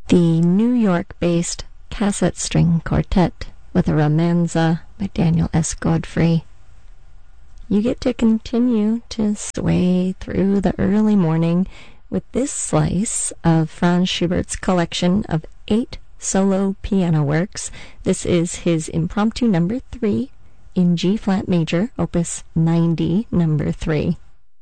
the New York-based Cassette String Quartet with a Romanza by Daniel S. Godfrey. You get to continue to sway through the early morning with this slice of Franz Schubert's collection of 8 solo piano works. This is his Impromptu No. 3 in G-flat major, opus 90, No. 3.